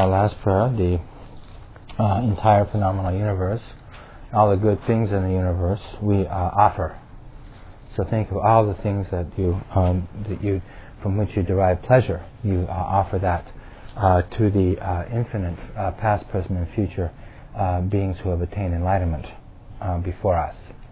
our last prayer, the entire phenomenal universe, all the good things in the universe, we offer. So think of all the things that you from which you derive pleasure. You offer that to the infinite past, present, and future beings who have attained enlightenment before us.